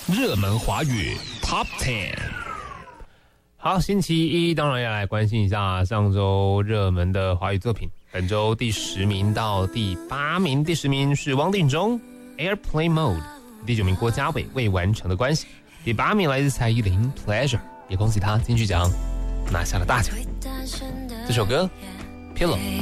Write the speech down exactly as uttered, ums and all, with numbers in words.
热门华语 Top 十。好，星期一当然要来关心一下上周热门的华语作品。本周第十名到第八名，第十名是汪定中 Airplane Mode， 第九名郭家伟未完成的关系，第八名来自蔡依林 Pleasure， 也恭喜他金曲奖拿下了大奖。这首歌 Pillow。